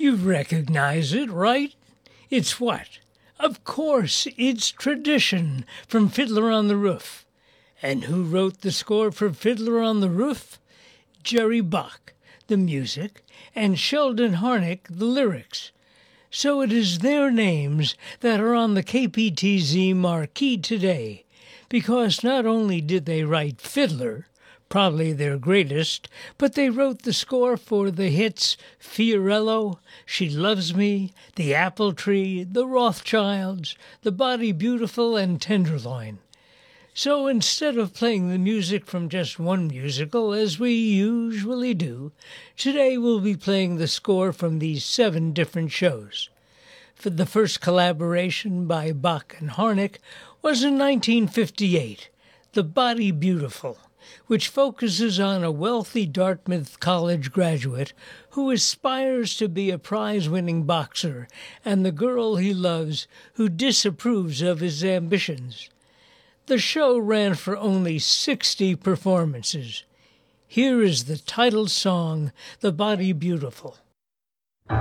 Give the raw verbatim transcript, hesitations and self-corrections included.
You recognize it, right? It's what? Of course, it's Tradition from Fiddler on the Roof. And who wrote the score for Fiddler on the Roof? Jerry Bock, the music, and Sheldon Harnick, the lyrics. So it is their names that are on the K P T Z marquee today, because not only did they write Fiddler, probably their greatest, but they wrote the score for the hits Fiorello, She Loves Me, The Apple Tree, The Rothschilds, The Body Beautiful, and Tenderloin. So instead of playing the music from just one musical, as we usually do, today we'll be playing the score from these seven different shows. For the first collaboration by Bock and Harnick was in nineteen fifty-eight, The Body Beautiful, which focuses on a wealthy Dartmouth College graduate who aspires to be a prize-winning boxer and the girl he loves who disapproves of his ambitions. The show ran for only sixty performances. Here is the title song, The Body Beautiful.